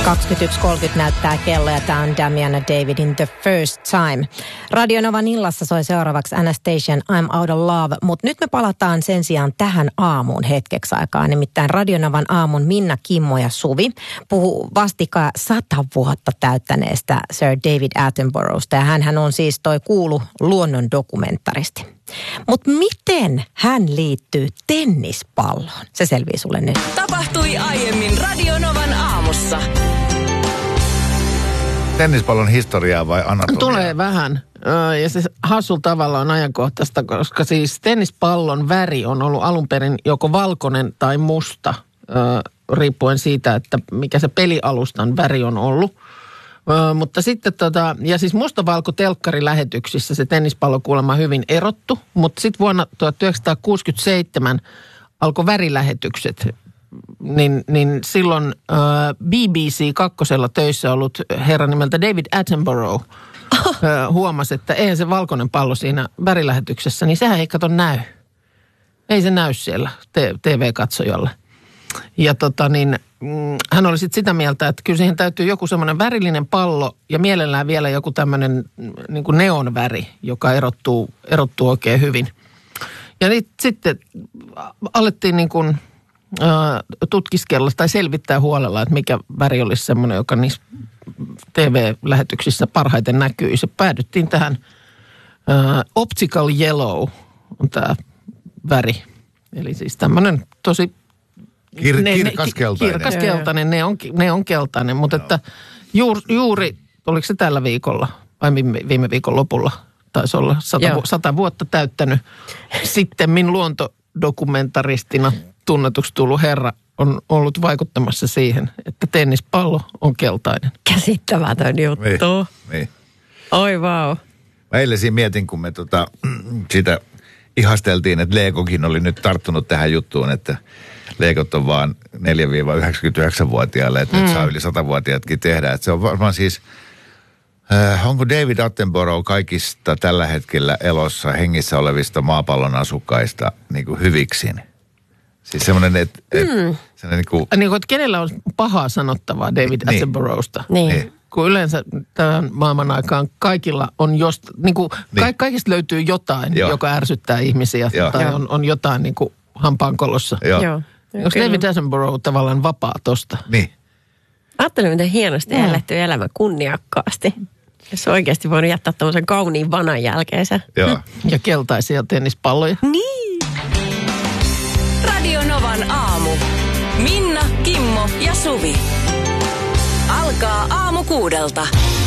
21.30 näyttää kello ja tämä on Damiana Davidin The First Time. Radio Novan illassa soi seuraavaksi Anastasian I'm Out of Love, mutta nyt me palataan sen sijaan tähän aamuun hetkeksi aikaa. Nimittäin Radio Novan aamun Minna, Kimmo ja Suvi puhuu vastikään 100 vuotta täyttäneestä Sir David Attenboroughsta ja hänhän on siis toi kuulu luonnon dokumentaristi. Mutta miten hän liittyy tennispalloon? Se selvii sulle nyt. Tapahtui aiemmin Radio Novan aamussa. Tennispallon historiaa vai anatomiaa? Tulee vähän. Ja se hassulla tavalla on ajankohtaista, koska siis tennispallon väri on ollut alun perin joko valkoinen tai musta, riippuen siitä, että mikä se pelialustan väri on ollut. Mutta sitten ja siis mustavalko-telkkarilähetyksissä se tennispallo kuulemma hyvin erottu, mutta sitten vuonna 1967 alkoi värilähetykset, niin silloin BBC 2 töissä ollut herra nimeltä David Attenborough huomasi, että eihän se valkoinen pallo siinä värilähetyksessä, niin sehän ei kato näy. Ei se näy siellä TV-katsojalle. Ja hän oli sitten sitä mieltä, että kyllä siihen täytyy joku semmoinen värillinen pallo ja mielellään vielä joku tämmöinen niin kuin neonväri, joka erottuu oikein hyvin. Ja sitten alettiin niin kuin tutkiskella tai selvittää huolella, että mikä väri olisi semmoinen, joka niissä TV-lähetyksissä parhaiten näkyy. Se päädyttiin tähän optical yellow on tämä väri. Eli siis tämmöinen tosi kirkaskeltainen, ne on keltainen, mutta että juuri, oliko se tällä viikolla vai viime viikon lopulla, taisi olla 100 vuotta täyttänyt sittemmin luontodokumentaristina tunnetuksi tullut herra on ollut vaikuttamassa siihen, että tennispallo on keltainen. Käsittämätön juttu. Niin. Oi vau. Mä eilen mietin, kun me sitä ihasteltiin, että Legokin oli nyt tarttunut tähän juttuun, että Legot on vaan 4-99-vuotiaille, että nyt saa yli 100-vuotiaatkin tehdä. Että se on varmaan siis, onko David Attenborough kaikista tällä hetkellä elossa hengissä olevista maapallon asukkaista niin kuin hyviksin? Siis semmoinen, että kenellä on pahaa sanottavaa David Attenboroughsta? Niin. Kun yleensä tämän maailman aikaan kaikilla on kaikista löytyy jotain, joka ärsyttää ihmisiä. Tai on jotain niin kuin hampaankolossa. Joo. Onko David Attenborough tavallaan vapaa tosta? Niin. Ajattelin, miten hienosti eletty elämä kunniakkaasti. Jos oikeasti voinut jättää tämmöisen kauniin vanan jälkeensä. Joo. Ja keltaisia tennispalloja. Niin. Radio Novan aamu. Minna, Kimmo ja Suvi. Alkaa aamu 6.